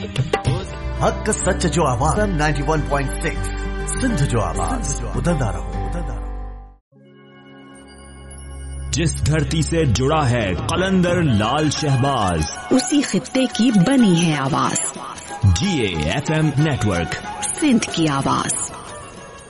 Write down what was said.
हक सच जो आवाज 91.6 सिंध जो आवाज उधरदा रहो। जिस धरती से जुड़ा है कलंदर लाल शहबाज, उसी खित्ते की बनी है आवाज। GAFM नेटवर्क, सिंध की आवाज।